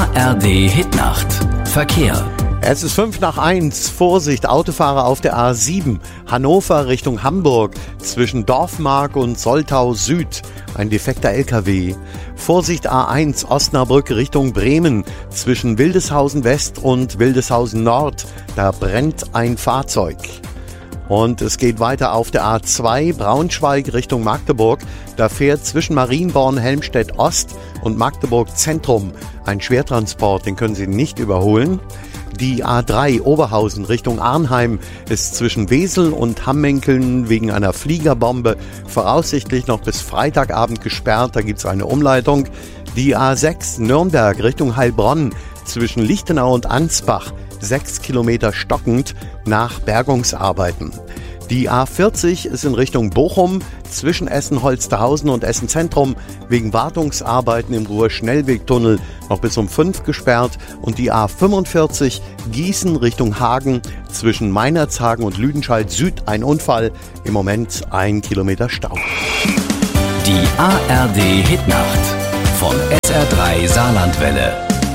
ARD Hitnacht. Verkehr. Es ist 5:05. Vorsicht, Autofahrer auf der A7. Hannover Richtung Hamburg zwischen Dorfmark und Soltau Süd. Ein defekter LKW. Vorsicht A1 Osnabrück Richtung Bremen zwischen Wildeshausen West und Wildeshausen Nord. Da brennt ein Fahrzeug. Und es geht weiter auf der A2 Braunschweig Richtung Magdeburg. Da fährt zwischen Marienborn, Helmstedt Ost und Magdeburg Zentrum ein Schwertransport, den können Sie nicht überholen. Die A3 Oberhausen Richtung Arnheim ist zwischen Wesel und Hammenkeln wegen einer Fliegerbombe voraussichtlich noch bis Freitagabend gesperrt. Da gibt es eine Umleitung. Die A6 Nürnberg Richtung Heilbronn zwischen Lichtenau und Ansbach 6 Kilometer stockend nach Bergungsarbeiten. Die A40 ist in Richtung Bochum zwischen Essen-Holsterhausen und Essen-Zentrum wegen Wartungsarbeiten im Ruhr-Schnellwegtunnel noch bis um 5 gesperrt. Und die A45 Gießen Richtung Hagen zwischen Meinerzhagen und Lüdenscheid Süd ein Unfall. Im Moment 1 Kilometer Stau. Die ARD Hitnacht von SR3 Saarlandwelle.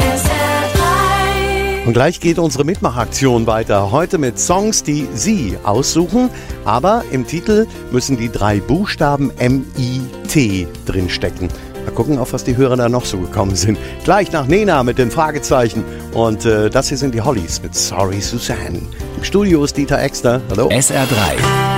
Und gleich geht unsere Mitmachaktion weiter. Heute mit Songs, die Sie aussuchen. Aber im Titel müssen die 3 Buchstaben M-I-T drinstecken. Mal gucken, auf was die Hörer da noch so gekommen sind. Gleich nach Nena mit den Fragezeichen. Und das hier sind die Hollies mit Sorry Suzanne. Im Studio ist Dieter Exter. Hallo. SR3.